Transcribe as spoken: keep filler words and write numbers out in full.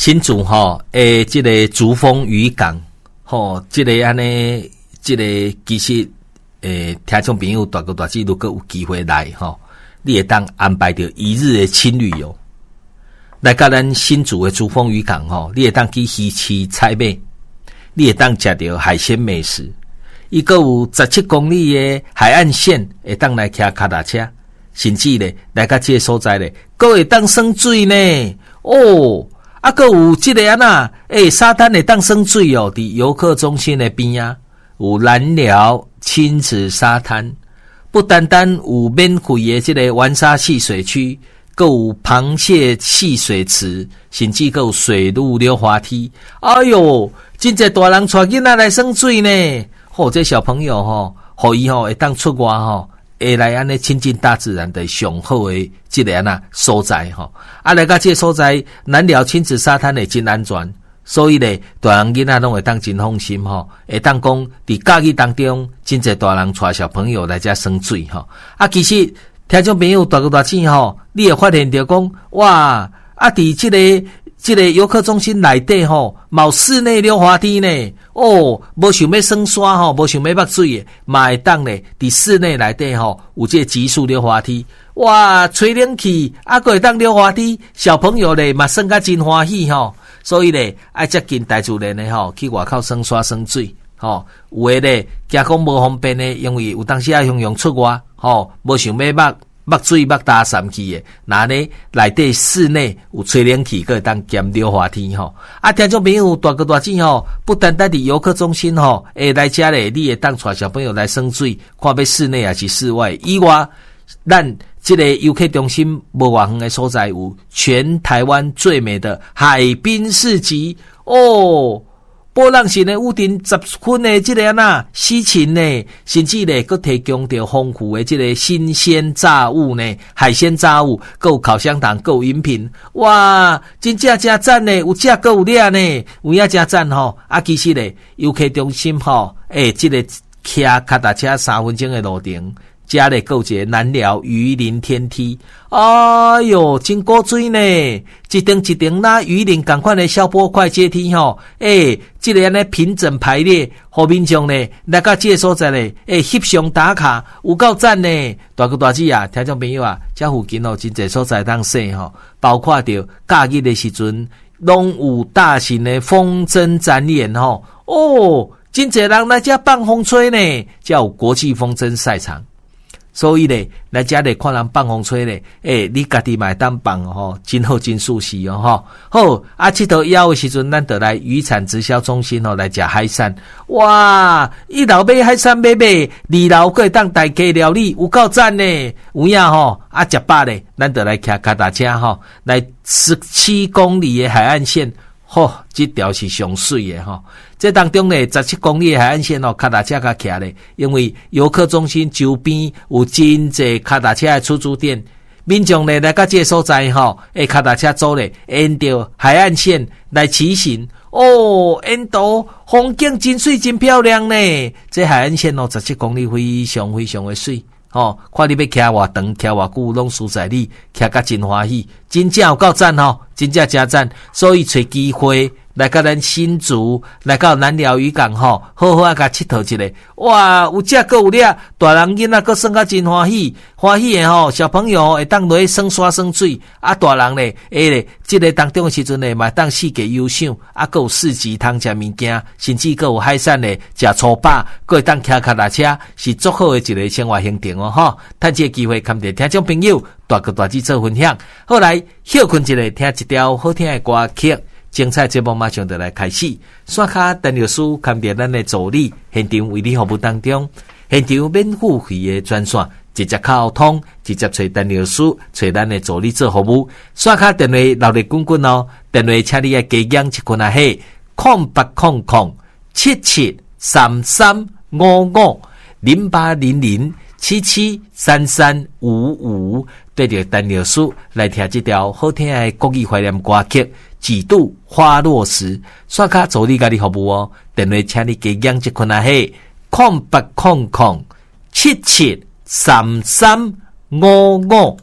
新竹吼，诶，这个竹丰渔港，吼，这个安尼，这个其实，诶，听众朋友大哥大姐，如果有机会来吼，你会当安排着一日的轻旅游，来到咱新竹的竹丰渔港吼，你会当去鱼市采买，你会当食到海鲜美食，伊个有十七公里的海岸线，会当来骑脚踏车，甚至咧来到这个所在咧，阁会当耍水呢，哦。啊，阁有即个啊呐，诶、欸，沙滩会当耍水哦，伫游客中心的边啊，有蓝寮亲子沙滩，不单单有免费的即个玩沙戏水区，阁有螃蟹戏水池，甚至阁有水陆溜滑梯。哎哟，真侪大人带囡仔来耍水呢！吼、哦，这小朋友吼，互伊吼会当出外吼。会来安尼亲近大自然的上好的这个安那所在吼，啊来到这个所在，南寮亲子沙滩会真安全，所以咧大人囡仔拢会当真放心吼，会当讲伫假期当中，真侪大人带小朋友来遮耍水吼。啊，其实听众朋友大哥大姐吼，你会发现到讲哇，啊伫这个这个游客中心内底吼，冇室内溜滑梯呢。哦，无想要耍沙吼，无想要捌水的，嘛会当咧伫室内内底吼，有这极速溜滑梯。哇，吹冷气，啊，个会当溜滑梯，小朋友咧嘛耍甲真欢喜吼。所以咧，爱接近大自然的吼，去外口耍沙耍水吼。有诶咧，惊讲无方便呢，因为有当时啊向用出外吼，无想要捌。捌水捌搭散去的，那呢内底室内有吹冷气，可以当兼溜滑梯吼。啊，听众朋友大哥大姐吼，不单单伫游客中心吼，会来遮咧，你会当带小朋友来耍水，看要室内还是室外。以外，咱这个游客中心无偌远的所在，有全台湾最美的海滨市集哦。波浪形的屋顶十分的这个啊呐西芹呢，甚至呢佮提供着丰富的这个新鲜炸物呢，海鲜炸物，佮有烤香糖，佮有饮品，哇，真正真赞呢，有食佮有掠呢，有影真赞吼。啊，其实呢，游客中心吼，诶、欸，这个骑脚踏车三分钟的路程。加咧购一个南寮鱼鳞天梯，哎哟，真古锥呢！一层一层拉鱼鳞同款的小坡快阶梯吼，诶、欸，这个安尼平整排列，互民众呢来到这个所在咧，诶、欸，翕相打卡，有够赞呢！大哥大姐啊，听众朋友啊，这附近哦，真侪所在当踅吼，包括着假日的时阵，拢有大型的风筝展演吼，哦，真侪人来这放风吹呢，叫国际风筝赛场。所以咧，来遮咧看人放风吹咧，诶、欸，你家己买当放吼，真好真舒适哦吼。好，啊，佚佗以后的时阵，咱就来渔产直销中心吼来食海产。哇，一楼买海产买买，二楼可以当大家料理，有够赞呢！有影吼，啊，食饱咧，咱就来骑脚踏车吼，来十七公里的海岸线。吼、哦，这条是上水的吼。这当中呢，十七公里的海岸线哦，脚踏车甲骑咧，因为游客中心周边有真侪脚踏车的出租店，民众呢来到这个所在吼，诶，脚踏车走咧，沿着海岸线来骑行。哦，沿途风景真水真漂亮呢。这海岸线哦，十七公里非常非常的水。吼，看你要骑偌长，骑偌久，拢输在你骑甲真欢喜，真正有够赞吼，真正真赞。所以找机会来到咱新竹，来到南寮渔港吼，好好啊甲佚佗一下。哇，有食阁有掠，大人囡仔阁耍甲真欢喜，欢喜的吼，小朋友会当落去耍沙耍水，啊，大人咧，会咧，即个当中的时阵咧，嘛当四界游赏，啊，阁有市集通食物件，甚至阁有海产咧，食粗饱，阁会当骑脚踏车，是足好的一个生活行程哦吼。趁这个机会，看着听众朋友大哥大姐做分享，后来休困一下，听一条好听的歌曲。精彩节目马上就来开始，刷卡陈律师看着咱的助理现场为你服务当中，现场免付费的专线，直接沟通，直接找陈律师，找咱的助理做服务。刷卡电话闹热滚滚哦，电话请你来加讲一群啊嘿，空八空空七七三三五五零八零零七七三三五五，对着陈律师来听这条好听的国语怀念歌曲。几度花落时，刷卡助你家己服务哦。电话请你加讲这群啊嘿，空八空空七七三三五五。